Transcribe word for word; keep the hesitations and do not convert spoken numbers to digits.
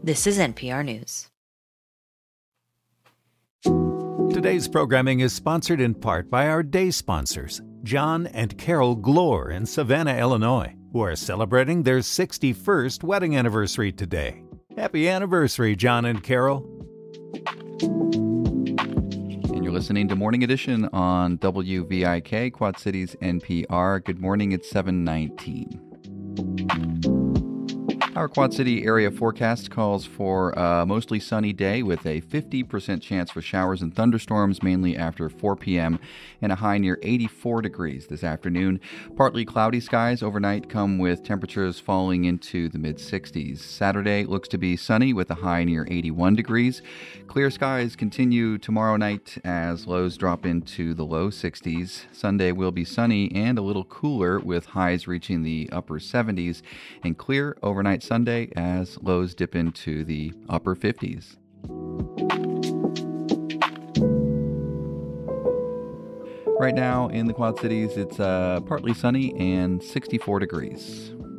This is N P R News. Today's programming is sponsored in part by our day sponsors, John and Carol Glore in Savannah, Illinois, who are celebrating their sixty-first wedding anniversary today. Happy anniversary, John and Carol. And you're listening to Morning Edition on W V I K, Quad Cities N P R. Good morning, it's seven nineteen. Our Quad City area forecast calls for a mostly sunny day with a fifty percent chance for showers and thunderstorms, mainly after four p.m., and a high near eighty-four degrees this afternoon. Partly cloudy skies overnight come with temperatures falling into the mid-sixties. Saturday looks to be sunny with a high near eighty-one degrees. Clear skies continue tomorrow night as lows drop into the low sixties. Sunday will be sunny and a little cooler with highs reaching the upper seventies, and clear overnight Sunday as lows dip into the upper fifties. Right now in the Quad Cities, it's uh, partly sunny and sixty-four degrees.